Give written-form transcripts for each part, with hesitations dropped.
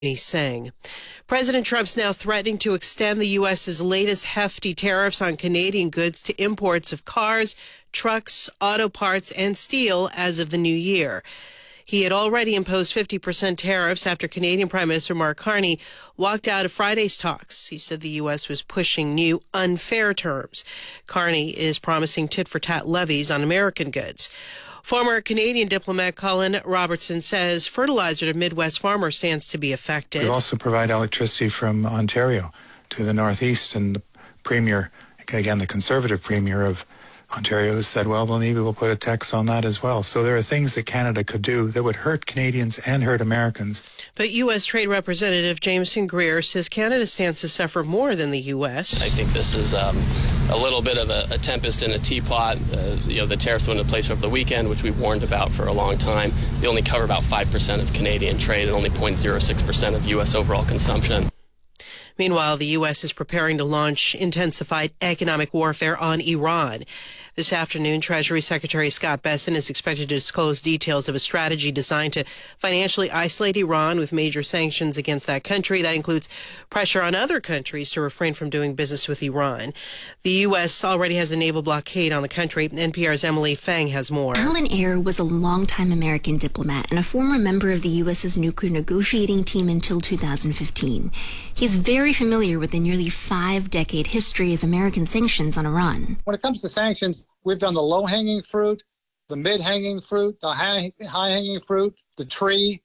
Singh. President Trump's now threatening to extend the U.S.'s latest hefty tariffs on Canadian goods to imports of cars, trucks, auto parts, and steel as of the new year. He had already imposed 50% tariffs after Canadian Prime Minister Mark Carney walked out of Friday's talks. He said the U.S. was pushing new unfair terms. Carney is promising tit-for-tat levies on American goods. Former Canadian diplomat Colin Robertson says fertilizer to Midwest farmers stands to be affected. We also provide electricity from Ontario to the Northeast, and the Premier, again, the Conservative Premier of Ontario, has said, well, maybe we'll put a tax on that as well. So there are things that Canada could do that would hurt Canadians and hurt Americans. But U.S. Trade Representative Jameson Greer says Canada stands to suffer more than the U.S. I think this is a little bit of a tempest in a teapot. The tariffs went into place over the weekend, which we warned about for a long time. They only cover about 5% of Canadian trade and only 0.06% of U.S. overall consumption. Meanwhile, the U.S. is preparing to launch intensified economic warfare on Iran. This afternoon, Treasury Secretary Scott Bessent is expected to disclose details of a strategy designed to financially isolate Iran with major sanctions against that country. That includes pressure on other countries to refrain from doing business with Iran. The U.S. already has a naval blockade on the country. NPR's Emily Fang has more. Alan Ayer was a longtime American diplomat and a former member of the U.S.'s nuclear negotiating team until 2015. He's very familiar with the nearly 5-decade history of American sanctions on Iran. When it comes to sanctions, we've done the low-hanging fruit, the mid-hanging fruit, the high-hanging fruit, the tree,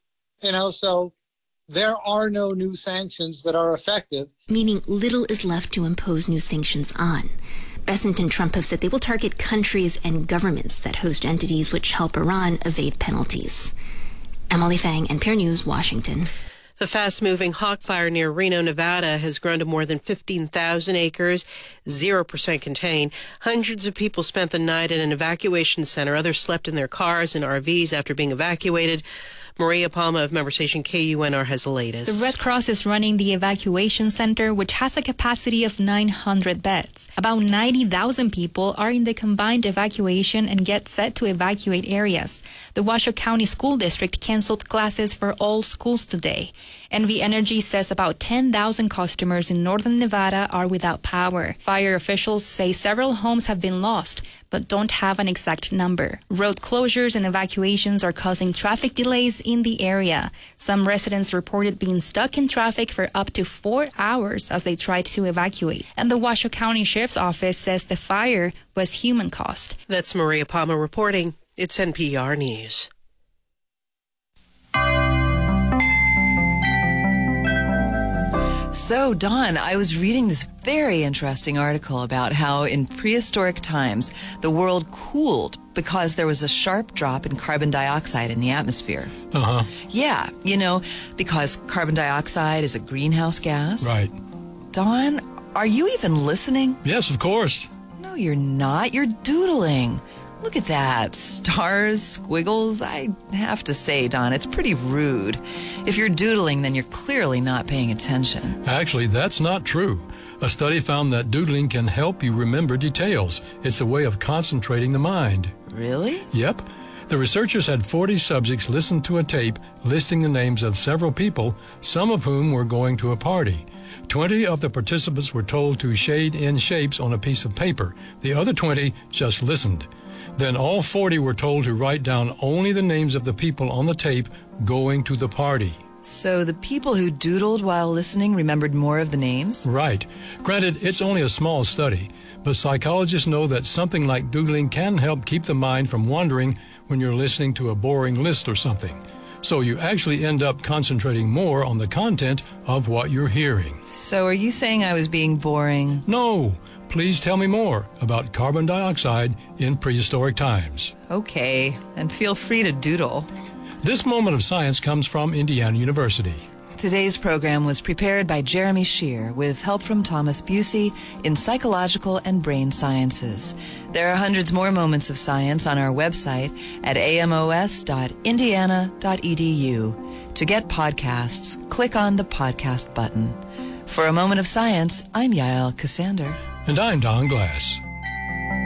so there are no new sanctions that are effective. Meaning little is left to impose new sanctions on. Bessent and Trump have said they will target countries and governments that host entities which help Iran evade penalties. Emily Fang, NPR News, Washington. The fast-moving Hawk Fire near Reno, Nevada has grown to more than 15,000 acres, 0% contained. Hundreds of people spent the night at an evacuation center. Others slept in their cars and RVs after being evacuated. Maria Palma of member station KUNR has the latest. The Red Cross is running the evacuation center, which has a capacity of 900 beds. About 90,000 people are in the combined evacuation and get set to evacuate areas. The Washoe County School District canceled classes for all schools today. NV Energy says about 10,000 customers in northern Nevada are without power. Fire officials say several homes have been lost, but don't have an exact number. Road closures and evacuations are causing traffic delays in the area. Some residents reported being stuck in traffic for up to 4 hours as they tried to evacuate. And the Washoe County Sheriff's Office says the fire was human caused. That's Maria Palma reporting. It's NPR News. So, Dawn, I was reading this very interesting article about how in prehistoric times the world cooled because there was a sharp drop in carbon dioxide in the atmosphere. Uh-huh. Yeah, because carbon dioxide is a greenhouse gas. Right. Dawn, are you even listening? Yes, of course. No, you're not. You're doodling. Look at that. Stars, squiggles. I have to say, Don, it's pretty rude. If you're doodling, then you're clearly not paying attention. Actually, that's not true. A study found that doodling can help you remember details. It's a way of concentrating the mind. Really? Yep. The researchers had 40 subjects listen to a tape listing the names of several people, some of whom were going to a party. 20 of the participants were told to shade in shapes on a piece of paper. The other 20 just listened. Then all 40 were told to write down only the names of the people on the tape going to the party. So the people who doodled while listening remembered more of the names? Right. Granted, it's only a small study, but psychologists know that something like doodling can help keep the mind from wandering when you're listening to a boring list or something. So you actually end up concentrating more on the content of what you're hearing. So are you saying I was being boring? No. Please tell me more about carbon dioxide in prehistoric times. Okay, and feel free to doodle. This moment of science comes from Indiana University. Today's program was prepared by Jeremy Shear with help from Thomas Busey in Psychological and Brain Sciences. There are hundreds more moments of science on our website at amos.indiana.edu. To get podcasts, click on the podcast button. For a moment of science, I'm Yael Cassander. And I'm Don Glass.